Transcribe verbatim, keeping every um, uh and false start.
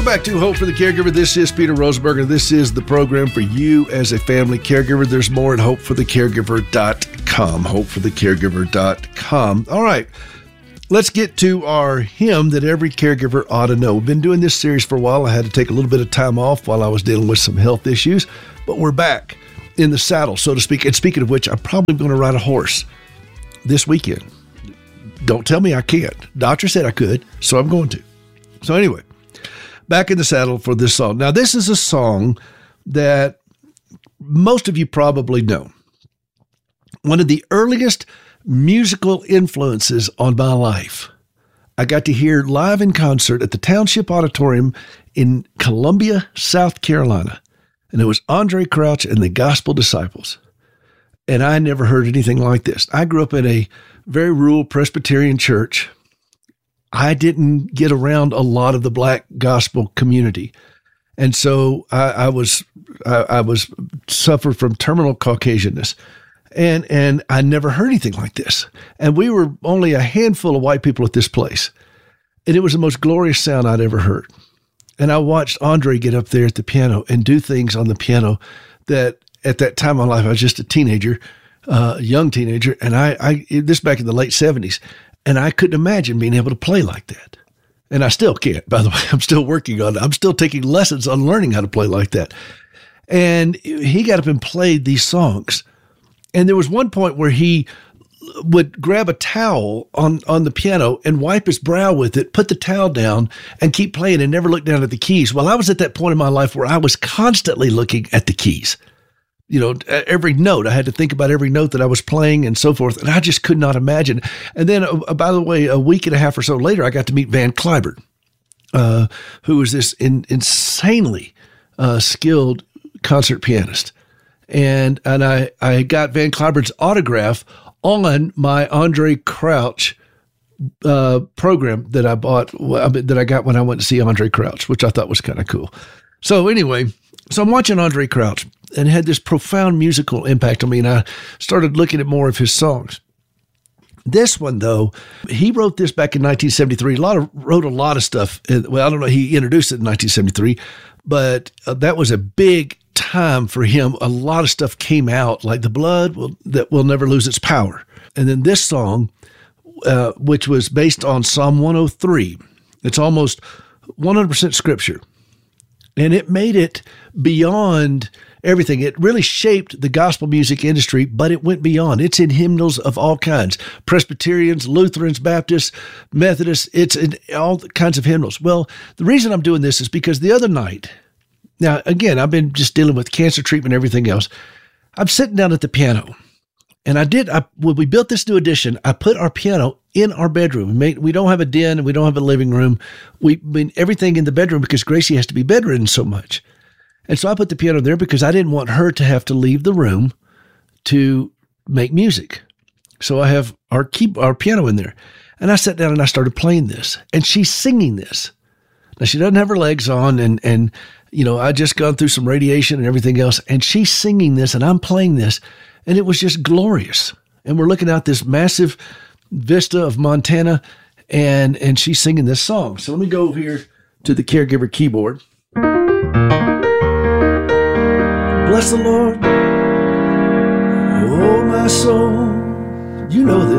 Welcome back to Hope for the Caregiver. This is Peter Rosenberger. This is the program for you as a family caregiver. There's more at hope for the caregiver dot com. hope for the caregiver dot com. All right, let's get to our hymn that every caregiver ought to know. We've been doing this series for a while. I had to take a little bit of time off while I was dealing with some health issues, but we're back in the saddle, so to speak. And speaking of which, I'm probably going to ride a horse this weekend. Don't tell me I can't. Doctor said I could, so I'm going to. So anyway, back in the saddle for this song. Now, this is a song that most of you probably know. One of the earliest musical influences on my life. I got to hear live in concert at the Township Auditorium in Columbia, South Carolina. And it was Andre Crouch and the Gospel Disciples. And I never heard anything like this. I grew up in a very rural Presbyterian church. I didn't get around a lot of the Black gospel community. And so I, I was, I, I was suffered from terminal Caucasianness. And, and I never heard anything like this. And we were only a handful of white people at this place. And it was the most glorious sound I'd ever heard. And I watched Andre get up there at the piano and do things on the piano that at that time of my life, I was just a teenager, uh, a young teenager. And I, I, this back in the late seventies. And I couldn't imagine being able to play like that. And I still can't, by the way. I'm still working on it. I'm still taking lessons on learning how to play like that. And he got up and played these songs. And there was one point where he would grab a towel on, on the piano and wipe his brow with it, put the towel down, and keep playing and never look down at the keys. Well, I was at that point in my life where I was constantly looking at the keys. You know, every note, I had to think about every note that I was playing and so forth. And I just could not imagine. And then, uh, by the way, a week and a half or so later, I got to meet Van Cliburn, uh, who was this in, insanely uh, skilled concert pianist. And and I, I got Van Cliburn's autograph on my Andre Crouch uh, program that I bought, that I got when I went to see Andre Crouch, which I thought was kind of cool. So anyway, so I'm watching Andre Crouch. And had this profound musical impact on me, and I started looking at more of his songs. This one, though, he wrote this back in nineteen seventy-three. A lot of wrote a lot of stuff. Well, I don't know. He introduced it in nineteen seventy-three, but uh, that was a big time for him. A lot of stuff came out, like "The Blood will, That Will Never Lose Its Power," and then this song, uh, which was based on Psalm one oh three. It's almost one hundred percent scripture, and it made it beyond everything. It really shaped the gospel music industry, but it went beyond. It's in hymnals of all kinds. Presbyterians, Lutherans, Baptists, Methodists, it's in all kinds of hymnals. Well, the reason I'm doing this is because the other night, now, again, I've been just dealing with cancer treatment and everything else. I'm sitting down at the piano, and I did, I, when we built this new addition, I put our piano in our bedroom. We, made, we don't have a den, and we don't have a living room. We I mean everything in the bedroom because Gracie has to be bedridden so much. And so I put the piano there because I didn't want her to have to leave the room to make music. So I have our key, our piano in there. And I sat down and I started playing this. And she's singing this. Now, she doesn't have her legs on. And, and you know, I just gone through some radiation and everything else. And she's singing this and I'm playing this. And it was just glorious. And we're looking out this massive vista of Montana. And, and she's singing this song. So let me go over here to the caregiver keyboard. Bless the Lord, oh my soul. You know this.